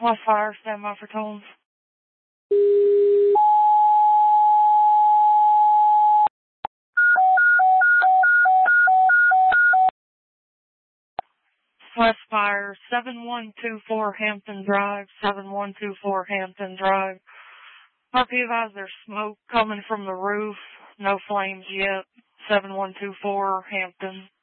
West Fire, stand by for tones. West Fire, 7124 Hampton Drive, 7124 Hampton Drive. RP advise there's smoke coming from the roof. No flames yet. 7124 Hampton.